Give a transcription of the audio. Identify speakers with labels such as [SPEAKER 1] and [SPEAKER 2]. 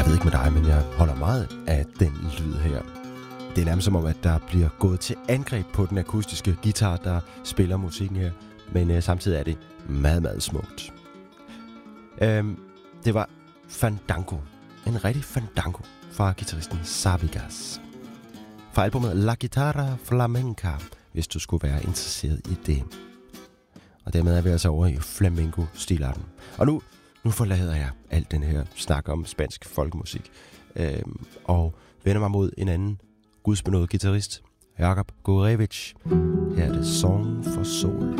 [SPEAKER 1] Jeg ved ikke med dig, men jeg holder meget af den lyd her. Det er nærmest som om, at der bliver gået til angreb på den akustiske guitar, der spiller musikken her. Men samtidig er det meget, meget smukt. Det var Fandango. En rigtig fandango fra guitaristen Sabigas. Fra albumet La Guitarra Flamenca, hvis du skulle være interesseret i det. Og dermed er vi altså over i flamenco-stilarten. Og nu forlader jeg alt den her snak om spansk folkemusik. Og vender mig mod en anden gudsbenådet guitarist, Jakub Gurevich. Her er det Song for Sol.